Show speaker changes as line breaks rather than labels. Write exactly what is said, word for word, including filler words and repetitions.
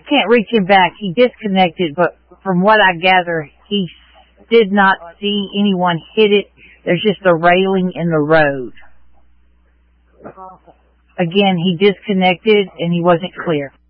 can't reach him back. He disconnected, but from what I gather, he did not see anyone hit it. There's just a railing in the road. Again, he disconnected and he wasn't clear.